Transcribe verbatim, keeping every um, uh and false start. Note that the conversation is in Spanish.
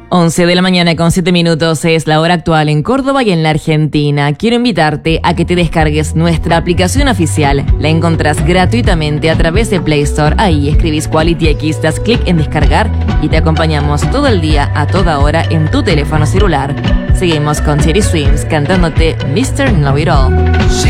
once de la mañana con siete minutos es la hora actual en Córdoba y en la Argentina. Quiero invitarte a que te descargues nuestra aplicación oficial. La encontrás gratuitamente a través de Play Store. Ahí escribís Quality X, das clic en descargar y te acompañamos todo el día a toda hora en tu teléfono celular. Seguimos con Teddy Swims cantándote mister Know It All.